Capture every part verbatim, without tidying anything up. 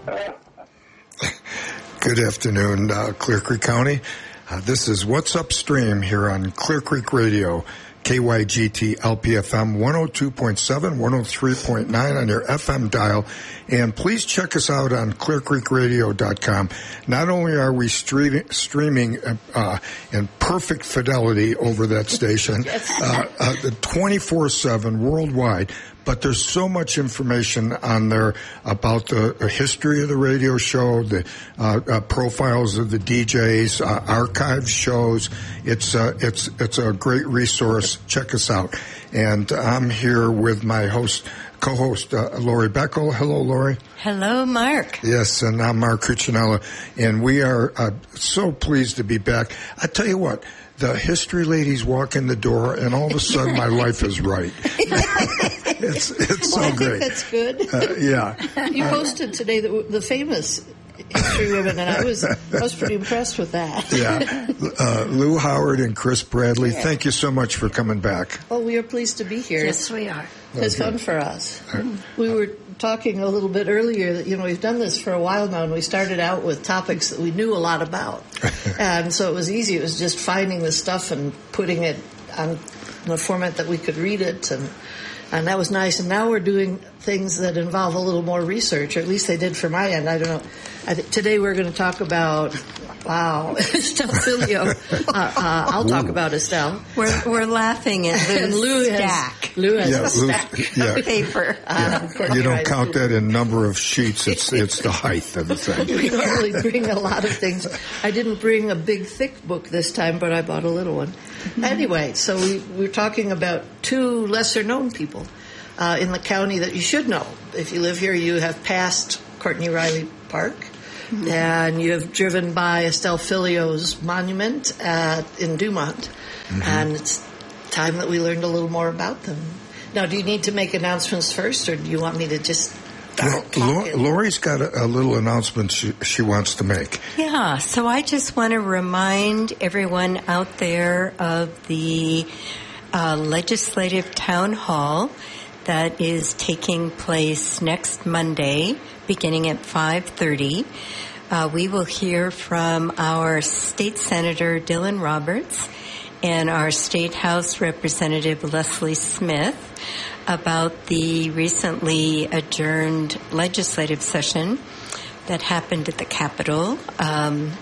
Good afternoon, uh, Clear Creek County. Uh, this is What's Upstream here on Clear Creek Radio, K Y G T L P F M one oh two point seven, one oh three point nine on your F M dial. And please check us out on clear creek radio dot com. Not only are we streaming, streaming uh, in perfect fidelity over that station, uh, uh, twenty-four seven worldwide, but there's so much information on there about the, the history of the radio show, the uh, uh, profiles of the D Js, uh, archive shows. It's uh, it's it's a great resource. Check us out. And I'm here with my host, co-host uh, Lori Beckel. Hello, Lori. Hello, Mark. Yes, and I'm Mark Cuccinella, and we are uh, so pleased to be back. I tell you what. The history ladies walk in the door, and all of a sudden, my life is right. it's it's so well, I great. Think that's good. Uh, yeah. You posted today the, the famous history women, and I was I was pretty impressed with that. Yeah. Uh, Lou Howard and Chris Bradley, yeah. Thank you so much for coming back. Well, we are pleased to be here. Yes, we are. It's okay. fun for us. We were talking a little bit earlier that, you know, we've done this for a while now, and we started out with topics that we knew a lot about. And so it was easy. It was just finding the stuff and putting it on the format that we could read it, and and that was nice. And now we're doing things that involve a little more research, or at least they did for my end. I don't know. I th- today we're going to talk about, wow, Estelle Filio. Uh, uh, I'll talk Ooh. about Estelle. We're we're laughing at And Lou's Lou stack. Has, Lou has Yeah, a Lou's- stack yeah. of paper. Yeah. Uh, You don't count that in number of sheets. It's it's the height of the thing. We normally bring a lot of things. I didn't bring a big, thick book this time, but I bought a little one. Mm-hmm. Anyway, so we, we're talking about two lesser-known people uh, in the county that you should know. If you live here, you have passed Courtney Riley Park, mm-hmm. and you have driven by Estelle Filio's monument at, in Dumont, mm-hmm. and it's time that we learned a little more about them. Now, do you need to make announcements first, or do you want me to just... Well, Lor- Lori's got a, a little announcement she, she wants to make. Yeah, so I just want to remind everyone out there of the uh, legislative town hall that is taking place next Monday, beginning at five thirty. Uh, we will hear from our state senator, Dylan Roberts, and our state house representative, Leslie Smith, about the recently adjourned legislative session that happened at the Capitol. Um,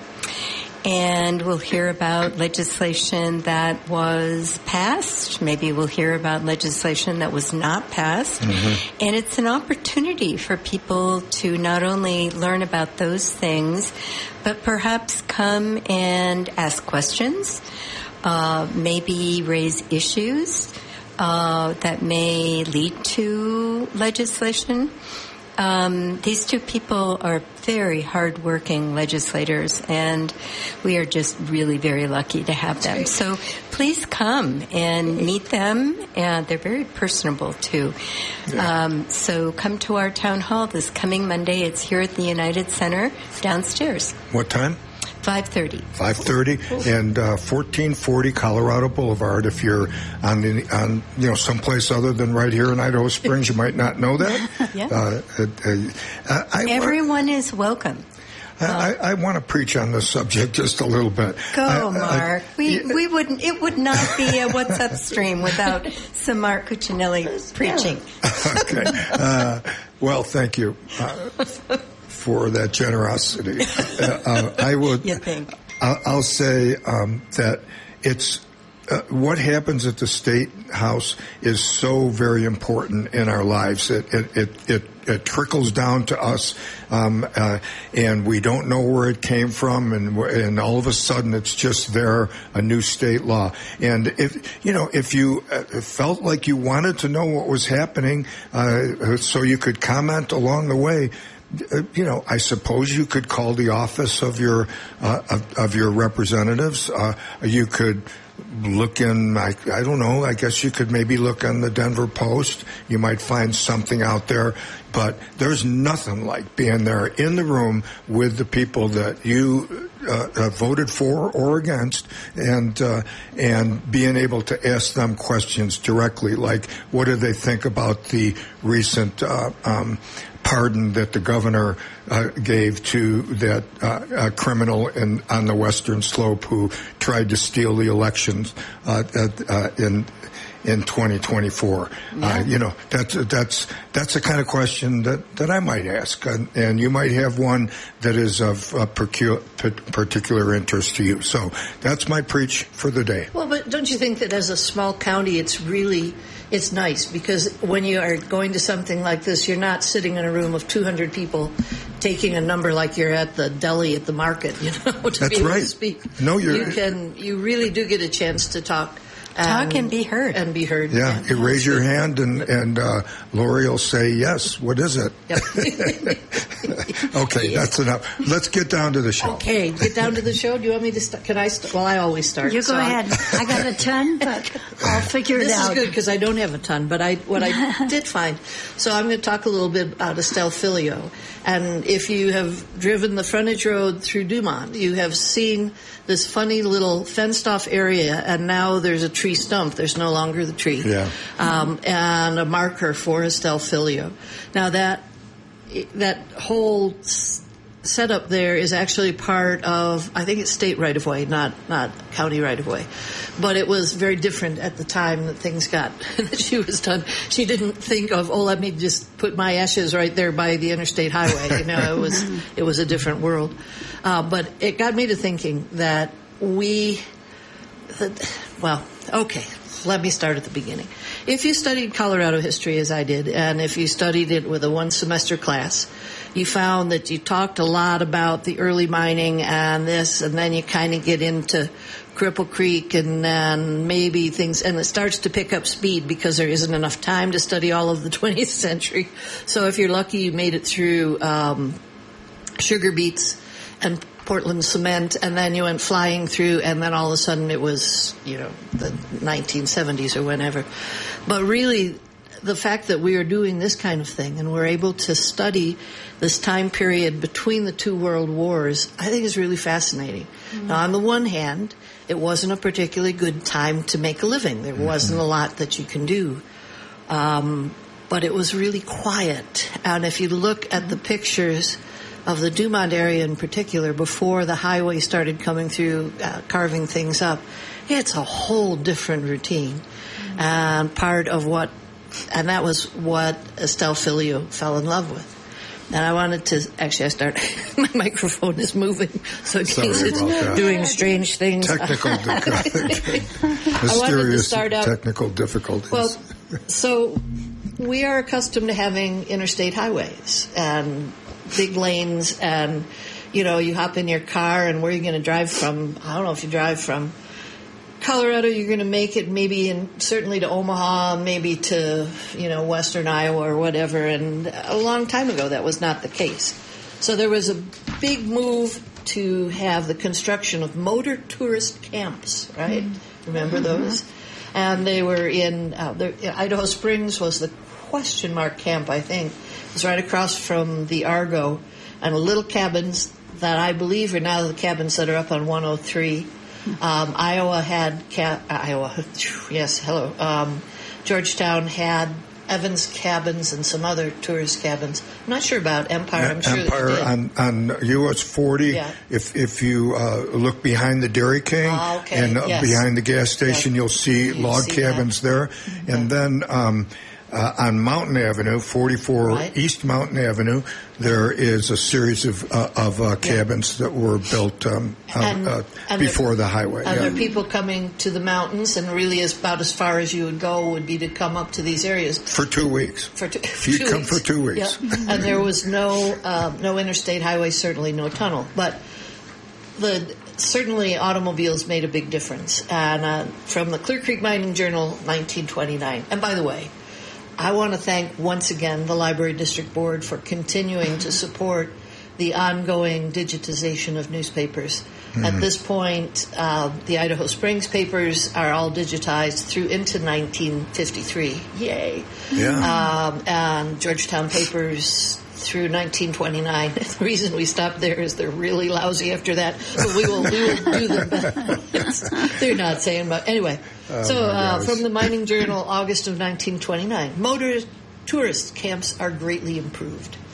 and we'll hear about legislation that was passed. Maybe we'll hear about legislation that was not passed. Mm-hmm. And it's an opportunity for people to not only learn about those things, but perhaps come and ask questions, uh, maybe raise issues Uh, that may lead to legislation. Um, these two people are very hardworking legislators, and we are just really very lucky to have them. So please come and meet them, and they're very personable, too. Yeah. Um, so come to our town hall this coming Monday. It's here at the United Center downstairs. What time? five thirty. five thirty and uh, fourteen forty Colorado Boulevard. If you're on the on you know someplace other than right here in Idaho Springs, you might not know that. Yeah. Uh, uh, I, Everyone is welcome. I, I, I want to preach on this subject just a little bit. Go, I, Mark. I, we I, we wouldn't. It would not be a What's Upstream without some Mark Cuccinelli preaching. Okay. Uh, well, thank you. Uh, for that generosity. Uh, uh, I would, you think? I'll, I'll say um, that it's uh, what happens at the State House is so very important in our lives. It it it, it, it trickles down to us, um, uh, and we don't know where it came from, and and all of a sudden it's just there, a new state law. And if you know, if you felt like you wanted to know what was happening, uh, so you could comment along the way. Uh, you know, I suppose you could call the office of your uh, of, of your representatives. Uh, you could look in. I, I don't know. I guess you could maybe look on the Denver Post. You might find something out there. But there's nothing like being there in the room with the people that you uh, uh, voted for or against, and uh, and being able to ask them questions directly, like what do they think about the recent uh, um, pardon that the governor uh, gave to that uh, uh, criminal in, on the Western Slope who tried to steal the elections uh, uh, in in twenty twenty-four. Yeah. Uh, you know, that's that's that's the kind of question that, that I might ask, and, and you might have one that is of uh, percu- particular interest to you. So that's my preach for the day. Well, but don't you think that as a small county, it's really it's nice because when you are going to something like this, you're not sitting in a room of two hundred people taking a number like you're at the deli at the market. You know, to that's be able right. to speak. No, you're, you can you really do get a chance to talk. Talk and be heard. And be heard. Yeah, yeah. you raise your hand and, and uh, Lori will say, yes, what is it? Yep. Okay, yes. That's enough. Let's get down to the show. Okay, get down to the show. Do you want me to start? Can I start? Well, I always start. You go so ahead. I got a ton, but I'll figure it this out. This is good because I don't have a ton, but I what I did find. So I'm going to talk a little bit about Estelle Filio. And if you have driven the frontage road through Dumont, you have seen this funny little fenced-off area, and now there's a tree stump. There's no longer the tree. Yeah. Um, and a marker for Estelle Filio. Now, that that whole s- setup there is actually part of, I think it's state right-of-way, not not county right-of-way. But it was very different at the time that things got, that she was done. She didn't think of, oh, let me just put my ashes right there by the interstate highway. You know, it was it was a different world. Uh, but it got me to thinking that we, that, well, okay, let me start at the beginning. If you studied Colorado history as I did, and if you studied it with a one-semester class, you found that you talked a lot about the early mining and this, and then you kind of get into Cripple Creek and then maybe things, and it starts to pick up speed because there isn't enough time to study all of the twentieth century. So if you're lucky, you made it through um, sugar beets and Portland cement, and then you went flying through, and then all of a sudden it was, you know, the nineteen seventies or whenever. But really, the fact that we are doing this kind of thing and we're able to study this time period between the two world wars, I think is really fascinating. Mm-hmm. Now, on the one hand, it wasn't a particularly good time to make a living. There wasn't a lot that you can do. Um, but it was really quiet. And if you look at the pictures of the Dumont area in particular, before the highway started coming through, uh, carving things up, it's a whole different routine. Mm-hmm. And part of what, and that was what Estelle Filio fell in love with. And I wanted to, actually I start, my microphone is moving, so in Sorry case it's about that. doing strange things. Technical, mysterious technical difficulties. Well, so we are accustomed to having interstate highways and big lanes, and, you know, you hop in your car, and where are you going to drive from? I don't know if you drive from Colorado, you're going to make it maybe in, certainly to Omaha, maybe to, you know, western Iowa or whatever. And a long time ago, that was not the case. So there was a big move to have the construction of motor tourist camps, right? Mm-hmm. Remember those? Mm-hmm. And they were in, uh, the, Idaho Springs was the question mark camp, I think. It was right across from the Argo, and little cabins that I believe are now the cabins that are up on one oh three. Um, Iowa had, ca- uh, Iowa, yes, hello. Um, Georgetown had Evans cabins and some other tourist cabins. I'm not sure about Empire. I'm sure Empire they did. on, on U S forty. Yeah. If if you uh, look behind the Dairy King oh, okay. and uh, yes. behind the gas station, yeah. you'll see you log see cabins that. there. Mm-hmm. And then um, uh, on Mountain Avenue, forty-four right. East Mountain Avenue, there is a series of uh, of uh, cabins yeah. that were built um, and, uh, and before there, the highway. And yeah. there are people coming to the mountains, and really is about as far as you would go would be to come up to these areas. For two weeks. For two, if you two come weeks. for two weeks. Yeah. And there was no uh, no interstate highway, certainly no tunnel. But the certainly automobiles made a big difference. And uh, from the Clear Creek Mining Journal, nineteen twenty-nine. And by the way, I want to thank once again the Library District Board for continuing to support the ongoing digitization of newspapers. Mm-hmm. At this point, uh, the Idaho Springs papers are all digitized through into nineteen fifty-three. Yay. Yeah. Um, and Georgetown papers through nineteen twenty-nine. The reason we stopped there is they're really lousy after that, but we will, we will do them better. They're not saying much. Anyway, oh so uh, from the Mining Journal, August of nineteen twenty-nine, motor tourist camps are greatly improved.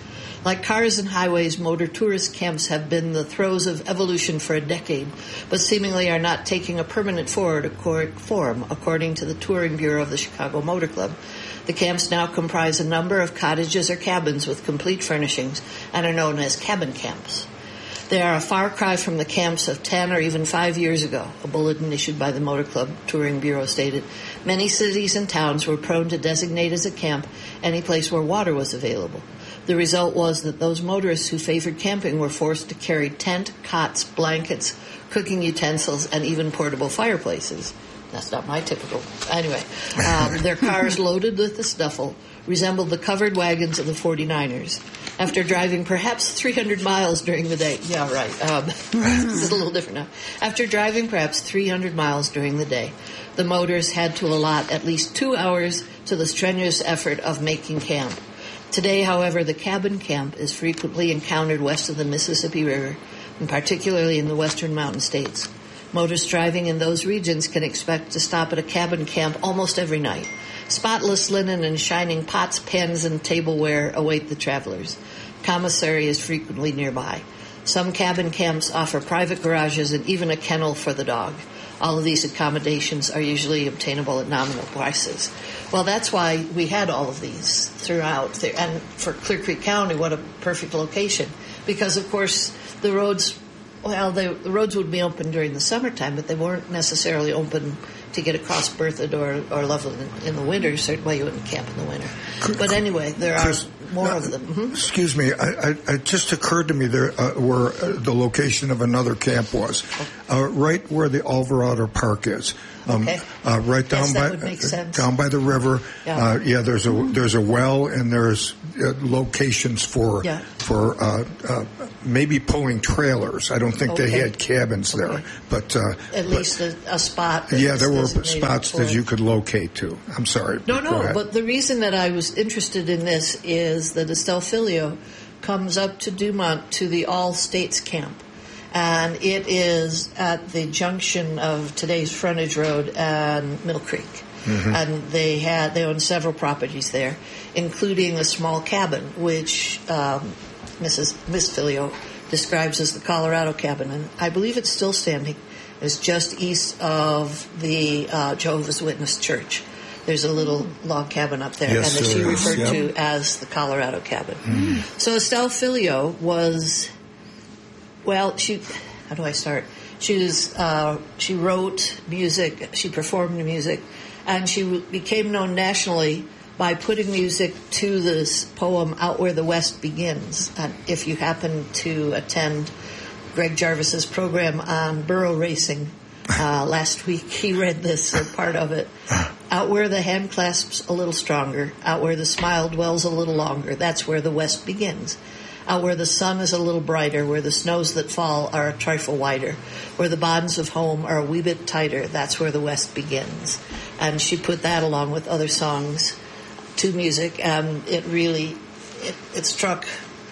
Like cars and highways, motor tourist camps have been the throes of evolution for a decade, but seemingly are not taking a permanent forward form, according to the Touring Bureau of the Chicago Motor Club. The camps now comprise a number of cottages or cabins with complete furnishings and are known as cabin camps. They are a far cry from the camps of ten or even five years ago, a bulletin issued by the Motor Club Touring Bureau stated. Many cities and towns were prone to designate as a camp any place where water was available. The result was that those motorists who favored camping were forced to carry tent, cots, blankets, cooking utensils, and even portable fireplaces. That's not my typical. Anyway, um, their cars loaded with the stuffle resembled the covered wagons of the forty-niners. After driving perhaps three hundred miles during the day, yeah, right, um, it's a little different now. After driving perhaps three hundred miles during the day, the motors had to allot at least two hours to the strenuous effort of making camp. Today, however, the cabin camp is frequently encountered west of the Mississippi River, and particularly in the western mountain states. Motorists driving in those regions can expect to stop at a cabin camp almost every night. Spotless linen and shining pots, pans, and tableware await the travelers. Commissary is frequently nearby. Some cabin camps offer private garages and even a kennel for the dog. All of these accommodations are usually obtainable at nominal prices. Well, that's why we had all of these throughout. And for Clear Creek County, what a perfect location. Because, of course, the roads... Well, they, the roads would be open during the summertime, but they weren't necessarily open to get across Berthoud or, or Loveland in, in the winter. Certainly you wouldn't camp in the winter. But anyway, there are more uh, of them. Mm-hmm. Excuse me. I, I, it just occurred to me there uh, where uh, the location of another camp was, uh, right where the Alvarado Park is. Um, okay. uh, right down yes, that by would make sense. down by the river. Yeah. Uh, yeah, there's a there's a well and there's uh, locations for yeah. for uh, uh, maybe pulling trailers. I don't think okay. they had cabins okay. there, but uh, at but, least a, a spot. That yeah, there were spots that you could locate to. I'm sorry. No, no. But the reason that I was interested in this is that Estelle Filio comes up to Dumont to the All States Camp. And it is at the junction of today's Frontage Road and Mill Creek. Mm-hmm. And they had they own several properties there, including a small cabin, which um, Missus Miss Filio describes as the Colorado cabin. And I believe it's still standing. It's just east of the uh, Jehovah's Witness Church. There's a little log cabin up there, yes, and that she is. referred yep. to as the Colorado cabin. Mm. So Estelle Filio was... Well, she, how do I start? She was, uh, she wrote music, she performed music, and she w- became known nationally by putting music to this poem, Out Where the West Begins. And if you happen to attend Greg Jarvis's program on burro racing uh, last week, he read this uh, part of it. Out where the hand clasps a little stronger, out where the smile dwells a little longer, that's where the West begins. Out where the sun is a little brighter, where the snows that fall are a trifle wider, where the bonds of home are a wee bit tighter, that's where the West begins. And she put that along with other songs to music, and it really, it, it struck,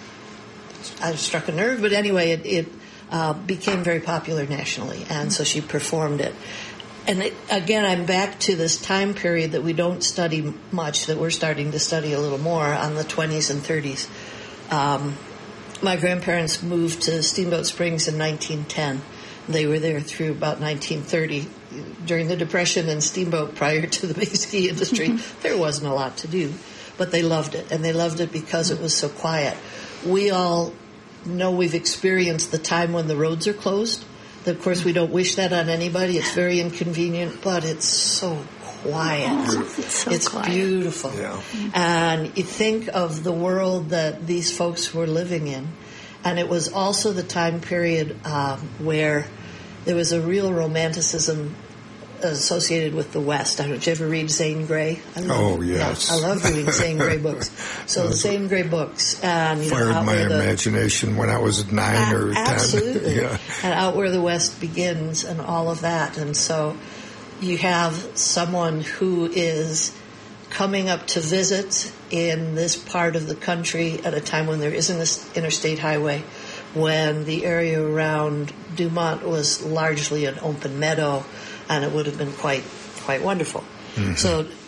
I struck a nerve, but anyway, it, it uh, became very popular nationally, and so she performed it. And it, again, I'm back to this time period that we don't study much, that we're starting to study a little more, on the twenties and thirties. Um, my grandparents moved to Steamboat Springs in nineteen ten. They were there through about nineteen thirty. During the Depression and steamboat prior to the big ski industry, there wasn't a lot to do. But they loved it, and they loved it because it was so quiet. We all know we've experienced the time when the roads are closed. Of course, we don't wish that on anybody. It's very inconvenient, but it's so quiet. It's so it's quiet. beautiful. Yeah. And you think of the world that these folks were living in, and it was also the time period um, where there was a real romanticism associated with the West. I don't know, did you ever read Zane Grey? I love, oh, yes. Yeah, I love reading Zane Grey books. So the Zane Grey books. And, you Fired know, my the, imagination when I was nine uh, or ten. Absolutely. Yeah. And Out Where the West Begins and all of that. And so you have someone who is coming up to visit in this part of the country at a time when there isn't an interstate highway, when the area around Dumont was largely an open meadow, and it would have been quite quite wonderful. Mm-hmm. So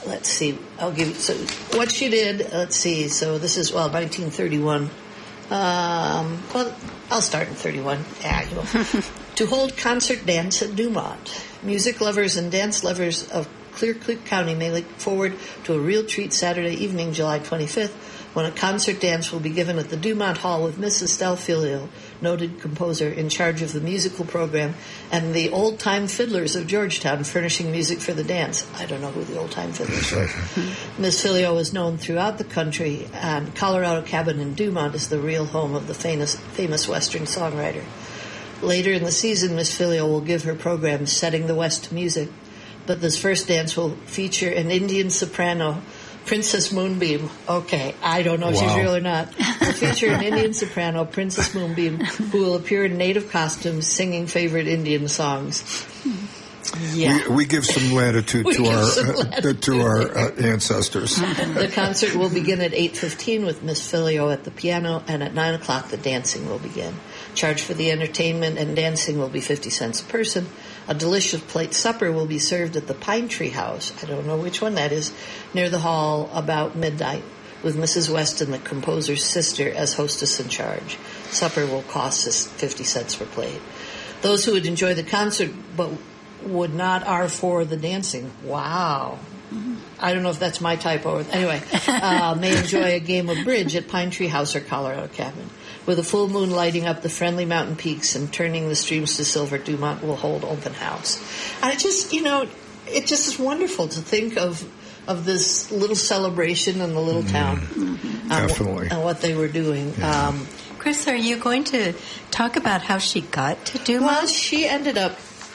let's see, I'll give you, so what she did, let's see, so this is, well, nineteen thirty-one. Um, well, I'll start in thirty-one. Yeah, you know. To hold concert dance at Dumont. Music lovers and dance lovers of Clear Creek County may look forward to a real treat Saturday evening, July twenty-fifth, when a concert dance will be given at the Dumont Hall with Missus Stelfilio, noted composer in charge of the musical program, and the Old Time Fiddlers of Georgetown furnishing music for the dance. I don't know who the Old Time Fiddlers were. Miss Filio is known throughout the country, and Colorado Cabin in Dumont is the real home of the famous, famous Western songwriter. Later in the season, Miss Filio will give her program Setting the West to Music, but this first dance will feature an Indian soprano, Princess Moonbeam. Okay, I don't know if Wow. she's real or not. Will feature an Indian soprano, Princess Moonbeam, who will appear in native costumes singing favorite Indian songs. Yeah. We, we give some latitude We to give our some uh, latitude. to our uh, ancestors. The concert will begin at eight fifteen with Miss Filio at the piano, and at nine o'clock the dancing will begin. Charge for the entertainment and dancing will be fifty cents a person. A delicious plate supper will be served at the Pine Tree House, I don't know which one that is, near the hall about midnight, with Missus Weston, the composer's sister, as hostess in charge. Supper will cost us fifty cents per plate. Those who would enjoy the concert but would not are for the dancing. Wow. I don't know if that's my typo. Anyway, uh, may enjoy a game of bridge at Pine Tree House or Colorado Cabin. With a full moon lighting up the friendly mountain peaks and turning the streams to silver, Dumont will hold open house. And it just, you know, it just is wonderful to think of of this little celebration in the little town. Mm-hmm. um, Definitely. And what they were doing. Yeah. Um, Chris, are you going to talk about how she got to Dumont? well, she ended up...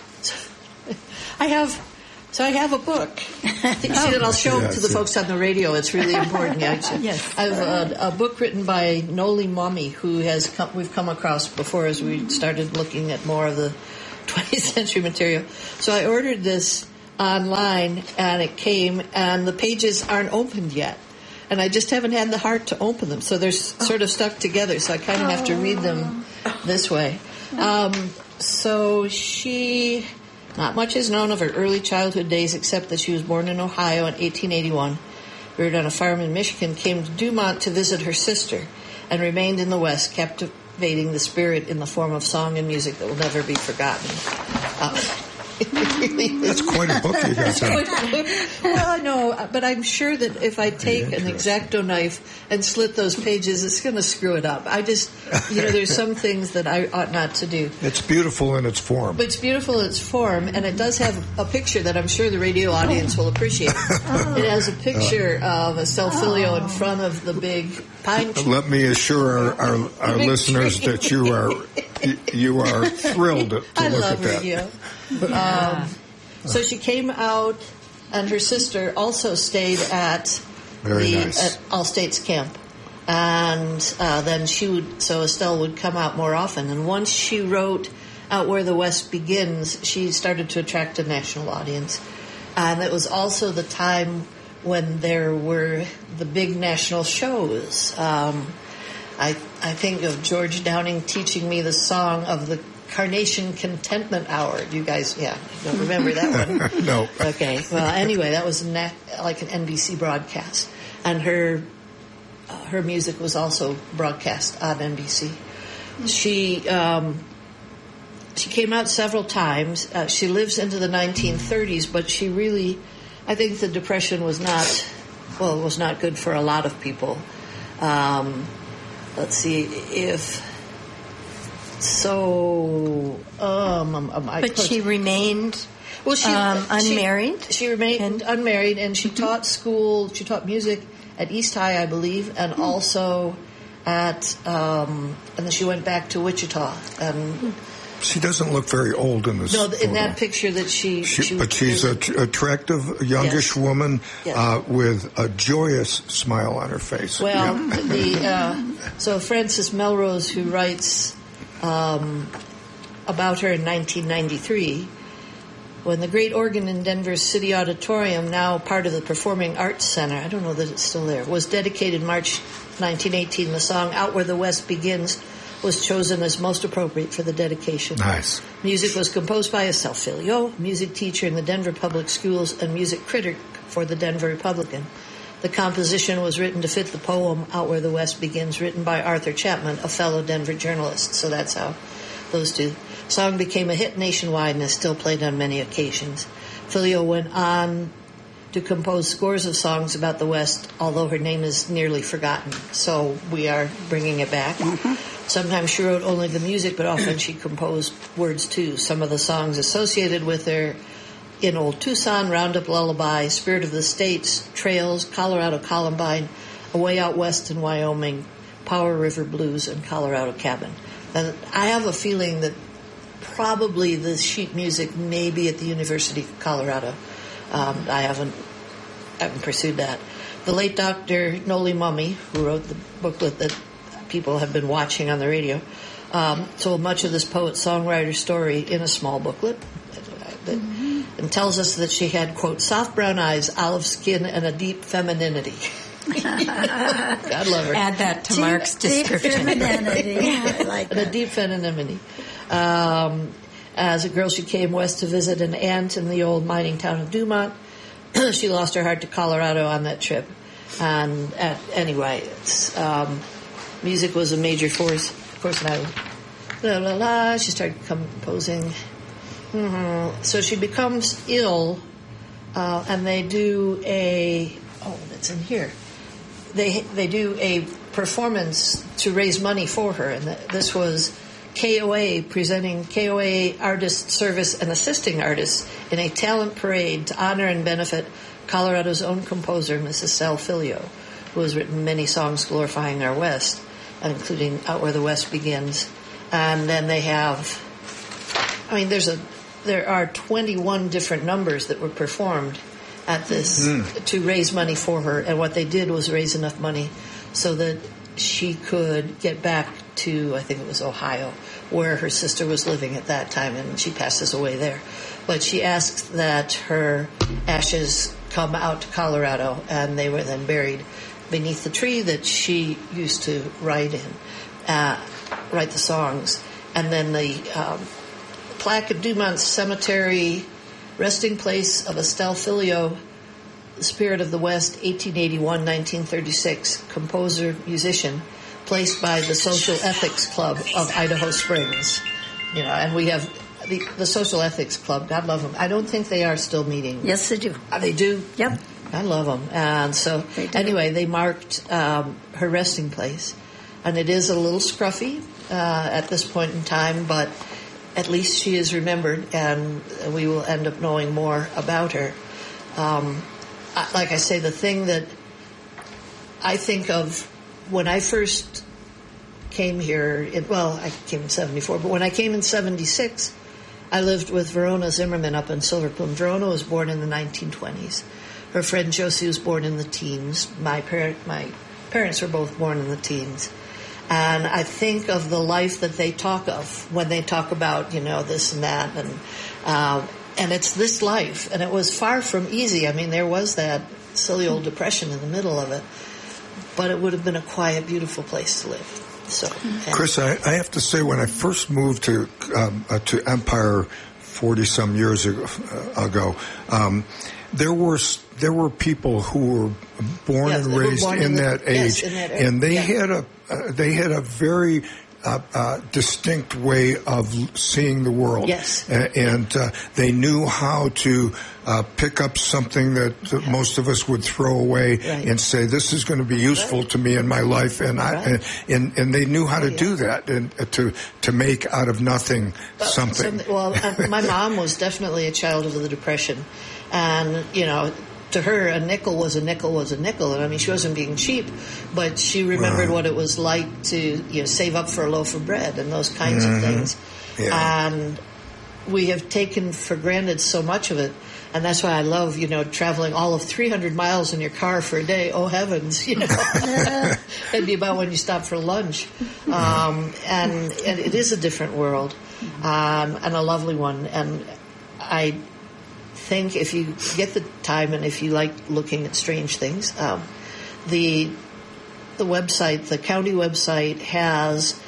I have... So I have a book. See, that I'll show Yeah, to the see. folks on the radio. It's really important. Yeah, Yes. I have a, a book written by Noli Mommy, who has come, we've come across before as we started looking at more of the twentieth century material. So I ordered this online, and it came, and the pages aren't opened yet. And I just haven't had the heart to open them. So they're s- sort of stuck together, so I kind of have to read them this way. Um, so she... Not much is known of her early childhood days except that she was born in Ohio in eighteen eighty-one, reared on a farm in Michigan, came to Dumont to visit her sister, and remained in the West, captivating the spirit in the form of song and music that will never be forgotten. Uh, That's quite a book you got there. well, no, but I'm sure that if I take an X-Acto knife and slit those pages, it's going to screw it up. I just, you know, there's some things that I ought not to do. It's beautiful in its form. But it's beautiful in its form, and it does have a picture that I'm sure the radio audience will appreciate. It has a picture of a Stelfilio in front of the big pine tree. Let me assure our, our, our Big listeners tree. that you are you are thrilled to I look love at that. it, yeah. Um, so she came out, and her sister also stayed at Very the nice. at All States Camp, and uh, then she would. So Estelle would come out more often, and once she wrote Out Where the West Begins, she started to attract a national audience, and it was also the time when there were the big national shows. Um, I I think of George Downing teaching me the song of the Carnation Contentment Hour. Do you guys, yeah, don't remember that one? No. Okay. Well, anyway, that was a na- like an N B C broadcast, and her uh, her music was also broadcast on N B C. She um, she came out several times. Uh, she lives into the nineteen thirties, but she really, I think the Depression was not, well, it was not good for a lot of people. Um, let's see if. So, um, um, um, I but could- she remained well, she, um, unmarried? She, she remained And- unmarried, and she taught school. She taught music at East High, I believe, and also at. Um, and then she went back to Wichita. And She doesn't look very old in this. no, in photo. that picture that she, She, she but she's an attractive, youngish Yes. woman Yes. uh, with a joyous smile on her face. Well, Yeah. the uh, so Frances Melrose, who writes um, about her in nineteen ninety-three, when the great organ in Denver's City Auditorium, now part of the Performing Arts Center, I don't know that it's still there, was dedicated March nineteen eighteen, the song Out Where the West Begins was chosen as most appropriate for the dedication. Nice. Music was composed by Estelle Filio, music teacher in the Denver Public Schools and music critic for the Denver Republican. The composition was written to fit the poem Out Where the West Begins, written by Arthur Chapman, a fellow Denver journalist. So that's how those two. The song became a hit nationwide and is still played on many occasions. Filio went on to compose scores of songs about the West, although her name is nearly forgotten. So we are bringing it back. Mm-hmm. Sometimes she wrote only the music, but often she composed words too. Some of the songs associated with her: In Old Tucson, Roundup Lullaby, Spirit of the States, Trails, Colorado Columbine, Away Out West in Wyoming, Power River Blues, and Colorado Cabin. And I have a feeling that probably the sheet music may be at the University of Colorado. Um, I haven't haven't pursued that. The late Doctor Noli Mummy, who wrote the booklet that people have been watching on the radio, um, told much of this poet-songwriter story in a small booklet. That, mm-hmm. And tells us that she had, quote, soft brown eyes, olive skin, and a deep femininity. God love her. Add that to deep, Mark's description. Deep femininity. I like and a deep femininity. Um, as a girl, she came west to visit an aunt in the old mining town of Dumont. She lost her heart to Colorado on that trip. And at, anyway, it's, um, music was a major force. Of course, now, la la la, she started composing. Mm-hmm. So she becomes ill, uh, and they do a, oh, that's in here. They they do a performance to raise money for her, and this was K O A presenting K O A artist service and assisting artists in a talent parade to honor and benefit Colorado's own composer, Missus Sal Filio, who has written many songs glorifying our West, including Out Where the West Begins. And then they have, I mean, there's a, there are twenty-one different numbers that were performed at this mm. to raise money for her. And what they did was raise enough money so that she could get back to, I think it was Ohio, where her sister was living at that time, and she passes away there. But she asked that her ashes come out to Colorado, and they were then buried beneath the tree that she used to write in, uh, write the songs. And then the um, plaque at Dumont Cemetery, resting place of Estelle Filio, the Spirit of the West, eighteen eighty-one to nineteen thirty-six, composer, musician, placed by the Social Ethics Club of Idaho Springs. You know, and we have the, the Social Ethics Club. God love them. I don't think they are still meeting. Yes, they do. Uh, they do? Yep. I love them. And so, they anyway, they marked um, her resting place. And it is a little scruffy uh, at this point in time, but at least she is remembered, and we will end up knowing more about her. Um, like I say, the thing that I think of when I first came here, it, well, I came in seventy-four, but when I came in seventy-six, I lived with Verona Zimmerman up in Silver Plume. Verona was born in the nineteen twenties. Her friend Josie was born in the teens. My parent, my parents were both born in the teens. And I think of the life that they talk of when they talk about, you know, this and that. And uh, and it's this life. And it was far from easy. I mean, there was that silly old depression in the middle of it. But it would have been a quiet, beautiful place to live. So, Chris, I, I have to say, when I first moved to um, uh, to Empire forty some years ago, uh, ago um, there were there were people who were born yes, and raised born in, in the, that age, yes, in that and they yeah. had a uh, they had a very Uh, uh, distinct way of seeing the world. Yes. Uh, and uh, they knew how to uh, pick up something that uh, most of us would throw away right. and say, this is going to be useful right. to me in my life. And I right. and, and and they knew how to yeah. do that and uh, to to make out of nothing well, something. Some, well, uh, my mom was definitely a child of the Depression. And, you know, to her, a nickel was a nickel was a nickel. And I mean, she wasn't being cheap, but she remembered Wow. what it was like to, you know, save up for a loaf of bread and those kinds mm-hmm. of things. Yeah. And we have taken for granted so much of it. And that's why I love, you know, traveling all of three hundred miles in your car for a day. Oh, heavens, you know. It'd be about when you stop for lunch. Um, and, and it is a different world, um, and a lovely one. And I think if you get the time and if you like looking at strange things, um, the the website, the county website, has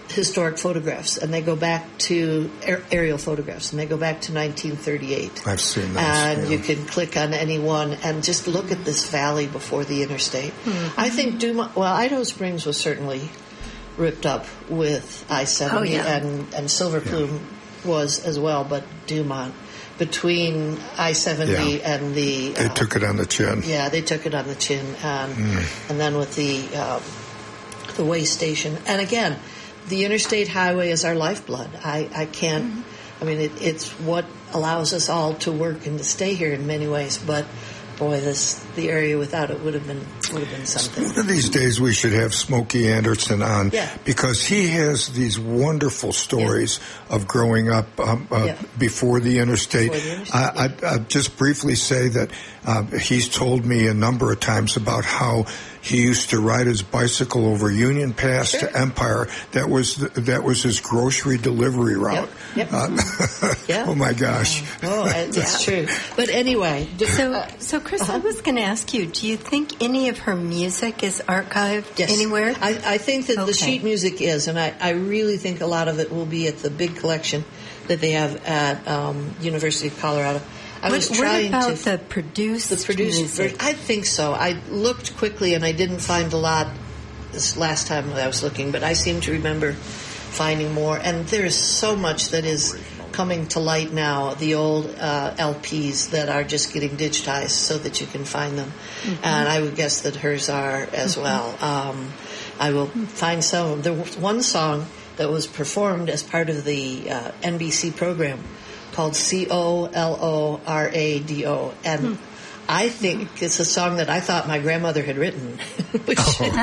historic photographs, and they go back to aer- aerial photographs, and they go back to nineteen thirty-eight. I've seen those. And yeah. you can click on any one and just look at this valley before the interstate. Mm-hmm. I think Dumont, well, Idaho Springs was certainly ripped up with I seventy, Oh, yeah. and, and Silver Plume yeah. was as well, but Dumont, between I seventy yeah. and the... They uh, took it on the chin. Yeah, they took it on the chin. And, mm. and then with the, um, the way station. And again, the interstate highway is our lifeblood. I, I can't... Mm-hmm. I mean, it, it's what allows us all to work and to stay here in many ways, but... Boy, this the area without it would have been would have been something. One of these days we should have Smokey Anderson on yeah. because he has these wonderful stories yeah. of growing up um, uh, yeah. before the interstate. Before the interstate I, yeah. I, I'll just briefly say that uh, he's told me a number of times about how he used to ride his bicycle over Union Pass sure. to Empire. That was the, that was his grocery delivery route. Yep. Yep. Uh, yeah. Oh my gosh! Oh, that's yeah. true. But anyway, so uh, so Chris, uh-huh. I was going to ask you: do you think any of her music is archived yes. anywhere? I, I think that okay. the sheet music is, and I, I really think a lot of it will be at the big collection that they have at um, University of Colorado. I what, was trying what about to the produced, the produced music? I think so. I looked quickly and I didn't find a lot this last time that I was looking, but I seem to remember finding more. And there is so much that is coming to light now. The old uh, L Ps that are just getting digitized so that you can find them, mm-hmm. and I would guess that hers are as mm-hmm. well. Um, I will find some. There was one song that was performed as part of the uh, N B C program called C O L O R A D O. And hmm. I think it's a song that I thought my grandmother had written. Which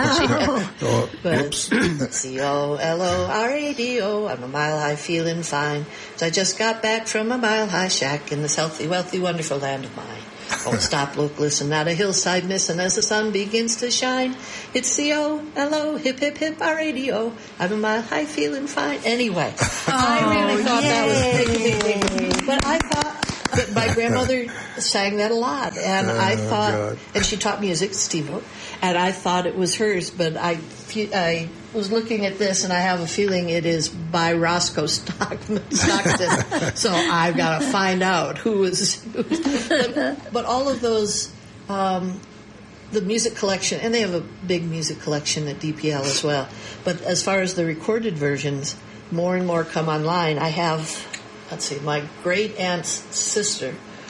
oh. oh, but C O L O R A D O, I'm a mile high feeling fine. So I just got back from a mile high shack in this healthy, wealthy, wonderful land of mine. Don't stop, look, listen, not a hillside missing as the sun begins to shine. It's C O L O, hip, hip, hip, R A D O. I'm a mile high feeling fine. Anyway, oh, I really thought yay. that was big, big, big. But I thought that my grandmother sang that a lot. And oh, I thought, God. and she taught music, Steve-O, and I thought it was hers, but I, I was looking at this, and I have a feeling it is by Roscoe Stockton. Stockton. So I've got to find out who is. But, but all of those, um, the music collection, and they have a big music collection at D P L as well. But as far as the recorded versions, more and more come online. I have, let's see, my great aunt's sister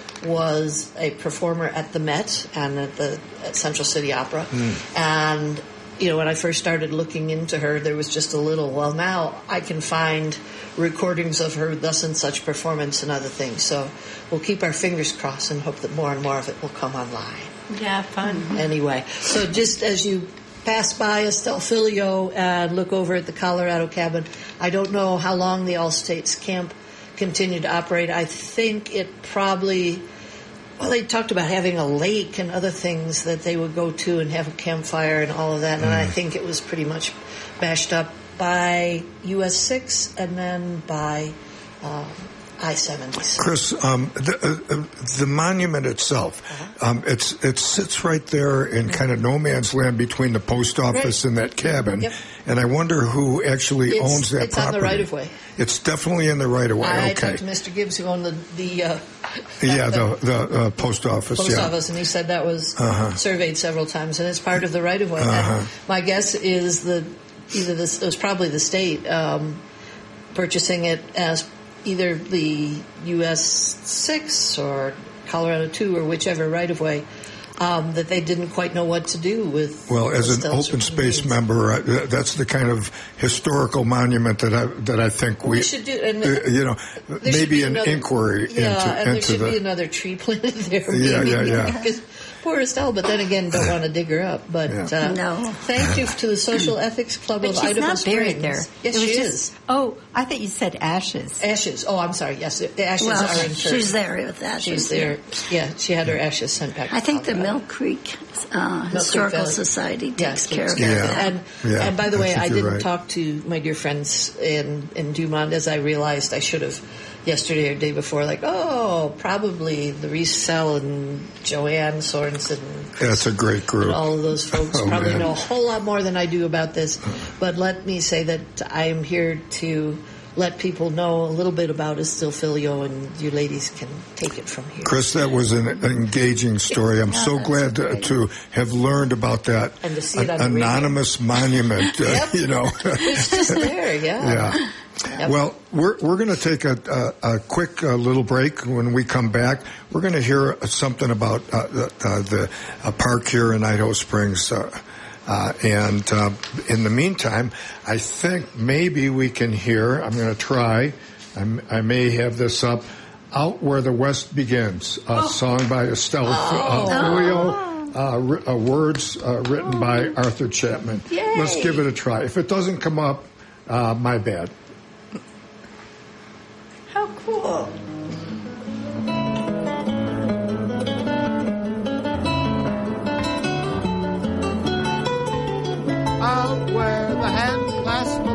was a performer at the Met and at the at Central City Opera, mm. and. You know, when I first started looking into her, there was just a little. Well, now I can find recordings of her thus and such performance and other things. So we'll keep our fingers crossed and hope that more and more of it will come online. Yeah, fun. Mm-hmm. Anyway, so just as you pass by Estelle Filio and look over at the Colorado cabin, I don't know how long the All States camp continued to operate. I think it probably... Well, they talked about having a lake and other things that they would go to and have a campfire and all of that. And mm. I think it was pretty much bashed up by U S six and then by um, I seventy. Chris, um, the, uh, the monument itself, uh-huh. um, it's it sits right there in kind of no man's land between the post office right. and that cabin. Yep. And I wonder who actually it's, owns that it's property. It's on the right-of-way. It's definitely in the right-of-way. I okay. talked to Mister Gibbs, who owned the... the uh, yeah, the, the uh, post office. Post yeah. office, and he said that was uh-huh. surveyed several times, and it's part of the right-of-way. Uh-huh. And my guess is the either this it was probably the state um, purchasing it as either the U S six or Colorado two or whichever right-of-way. Um, that they didn't quite know what to do with. Well, as an open space member, uh, that's the kind of historical monument that I that I think we, we should do. And uh, you know, maybe an another, inquiry yeah, into, and into there should the, be another tree planted there. Yeah, maybe, yeah, yeah. Because poor Estelle, but then again, don't want to dig her up. But yeah. uh, no. Thank you to the Social Ethics Club but of she's Idaho not Springs. Buried there. Yes, she just, is. Oh, I thought you said ashes. Ashes. Oh, I'm sorry. Yes, the ashes well, are in church. She's there with ashes. She's there. Yeah, she had her ashes sent back. I to think Colorado. the Mill Creek uh, Milk Historical Creek Society yeah, takes care of yeah. that. And, yeah, and by the way, I didn't right. talk to my dear friends in, in Dumont as I realized I should have yesterday or day before, like, oh, probably the Cell and Joanne Sorensen. That's a great group. And all of those folks Oh, probably man. know a whole lot more than I do about this. But let me say that I am here to let people know a little bit about Estilfilio, and you ladies can take it from here. Chris, that was an engaging story. I'm Yeah, so that's glad to, great. to have learned about that And to see it on the anonymous monument. Uh, Yep. You know, It's just there, yeah. yeah. Yep. Well, we're we're going to take a, a, a quick uh, little break. When we come back, we're going to hear something about uh, the, uh, the uh, park here in Idaho Springs. Uh, uh, and uh, in the meantime, I think maybe we can hear. I'm going to try. I'm, I may have this up. Out Where the West Begins, a Oh. song by Estelle uh, Filio, uh, ri- uh, words uh, written by Arthur Chapman. Yay. Let's give it a try. If it doesn't come up, uh, my bad. How cool.